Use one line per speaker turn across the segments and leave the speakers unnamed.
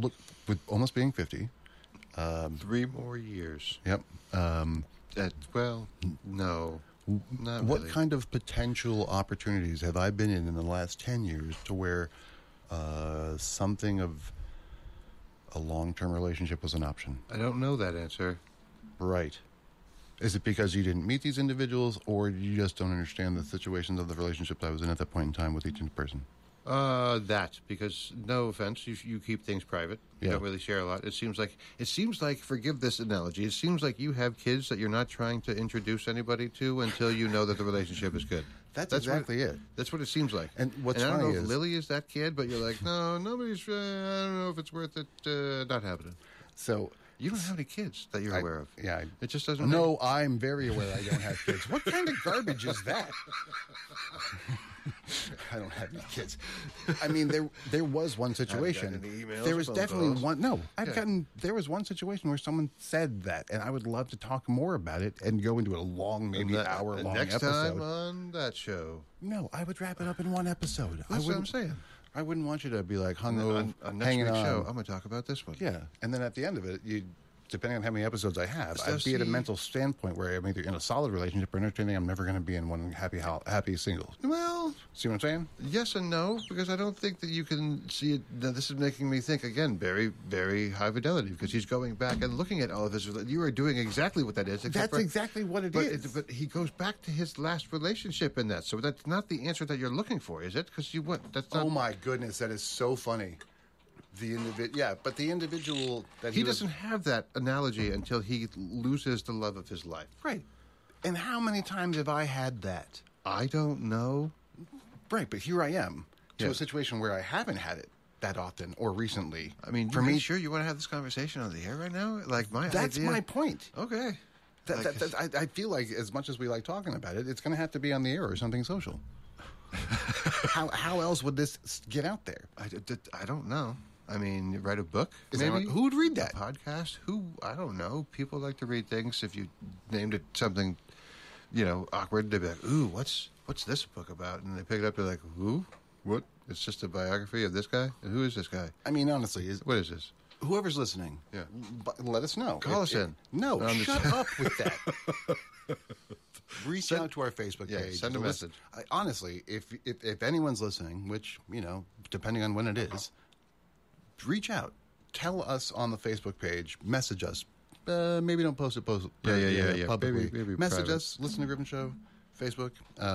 look, with almost being 50.
3 more years.
Yep.
Well, no. Not
What
really.
kind of potential opportunities have I been in the last 10 years to where something of a long-term relationship was an option?
I don't know that answer.
Right. Is it because you didn't meet these individuals, or you just don't understand the situations of the relationships I was in at that point in time with each person?
That, because no offense, you keep things private. You
Yeah.
don't really share a lot. It seems like, forgive this analogy, it seems like you have kids that you're not trying to introduce anybody to until you know that the relationship is good.
That's exactly it.
That's what it seems like.
And what's
I don't
funny
know if
is-
Lily is that kid, but you're like, no, nobody's, I don't know if it's worth it not happening.
So
You don't have any kids that you're aware of.
Yeah.
It just doesn't.
No, I'm very aware I don't have kids. What kind of garbage is that? I don't have any kids. I mean, there was one situation.
gotten any emails
There
or
was
phone
definitely
calls?
one. No, I've
Yeah.
gotten. There was one situation where someone said that, and I would love to talk more about it and go into a long, maybe hour-long
next
episode.
time on that show.
No, I would wrap it up in one episode.
That's what I'm saying.
I wouldn't want you to be like hungover,
On next
hanging
week's
on.
show, I'm going to talk about this one.
Yeah, and then at the end of it, depending on how many episodes I have,
So
I'd be at a
see-
mental standpoint where I'm either in a solid relationship or entertaining. I'm never going to be in one happy single.
Well,
See what I'm saying?
yes and no, because I don't think that you can see it. Now, this is making me think again, very, very high fidelity, because he's going back and looking at all of his. You are doing exactly what that is. except
That's
for-
exactly what it
but
is.
But he goes back to his last relationship in that. So that's not the answer that you're looking for, is it? Because you want that's not.
Oh my goodness, that is so funny. But the individual that
He
was-
doesn't have that analogy until he loses the love of his life.
right. And how many times have I had that?
I don't know.
Right, but here I am to
Yeah.
a situation where I haven't had it that often or recently.
I mean,
for me,
sure you want to have this conversation on the air right now? Like
that's
idea?
my point.
Okay.
I feel like as much as we like talking about it, it's going to have to be on the air or something social. How else would this get out there?
I don't know. I mean, write a book?
Is
maybe?
anyone- who would read that?
A podcast? Who? I don't know. People like to read things. If you named it something, awkward, they'd be like, ooh, what's this book about? And they pick it up, they're like, who? What? It's just a biography of this guy? And who is this guy?
I mean, honestly,
What is this?
whoever's listening,
Yeah.
let us know.
Call us in.
No,
No, I'm just-
shut up with that. Reach out to our Facebook
Yeah,
page.
send a
Listen-
message.
honestly, if anyone's listening, which, depending on when it is, reach out. Tell us on the Facebook page. Message us. Maybe don't post it
Yeah.
publicly.
Maybe
message
private.
us. Listen to Griffin Show. Facebook.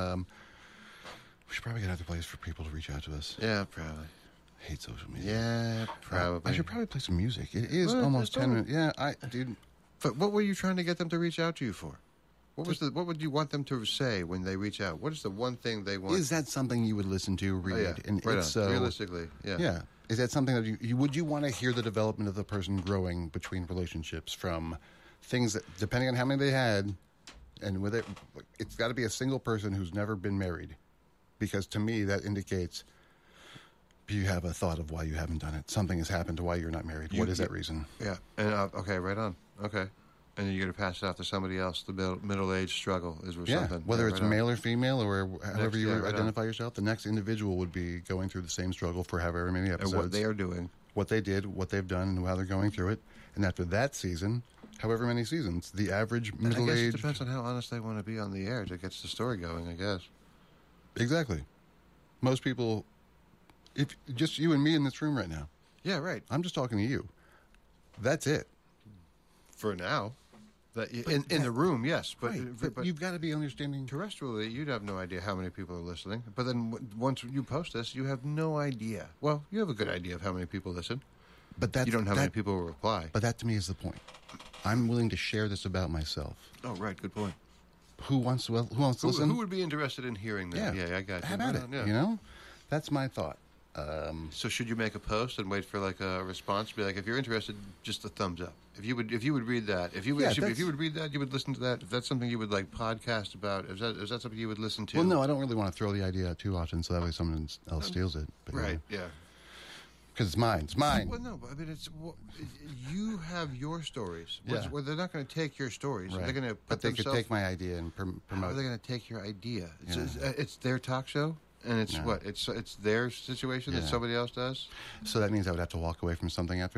We should probably get another place for people to reach out to us.
Yeah, probably.
I hate social media.
Yeah, probably.
I should probably play some music. It is
Well,
almost
that's
10
all.
minutes. Yeah, dude.
But what were you trying to get them to reach out to you for? What would you want them to say when they reach out? What is the one thing they want?
Is that something you would listen to, read?
Oh, yeah.
And
Right
if
on.
so,
Realistically, yeah.
Yeah. Is that something that would you want to hear the development of the person growing between relationships from things that, depending on how many they had, and with it's got to be a single person who's never been married, because to me that indicates you have a thought of why you haven't done it. Something has happened to why you're not married. What is that reason?
Yeah. And okay, right on. Okay. And then you're going to pass it off to somebody else. The middle-age struggle is
Yeah,
something.
whether
Yeah,
it's
right on.
male or female or however you
right on.
identify yourself, the next individual would be going through the same struggle for however many
And
episodes.
what they are doing.
What they did, what they've done, and how they're going through it. And after that season, however many seasons, the average
I guess it
middle-aged...
depends on how honest they want to be on the air that gets the story going, I guess.
Exactly. Most people... If just you and me in this room right now,
Yeah, right.
I'm just talking to you. That's it.
For now. In the room, yes. But,
But you've got to be understanding...
terrestrially, you'd have no idea how many people are listening. But then once you post this, you have no idea. Well, you have a good idea of how many people listen.
But that's,
You don't know how many people will reply.
But that to me is the point. I'm willing to share this about myself.
Oh, right. Good point.
Who wants to listen?
Who would be interested in hearing that? Yeah, I got you.
How about
Right
it?
on, yeah.
You know? That's my thought.
So should you make a post and wait for like a response? Be like, if you're interested, just a thumbs up. If you would read that, if you would read that, you would listen to that. If that's something you would like podcast about, is that something you would listen to?
Well, no, I don't really want to throw the idea out too often, so that way someone else steals it. But,
Right? Yeah.
Because it's mine. It's mine.
Well, no, but I mean, you have your stories.
Yeah.
Well, they're not going to take your stories.
Right.
They're going to put
But they could
themselves-
take my idea and
How are
promote
they
it.
going to take your idea?
Yeah.
It's their talk show, and it's
Yeah.
what? It's their situation that
Yeah.
somebody else does.
So that means I would have to walk away from something after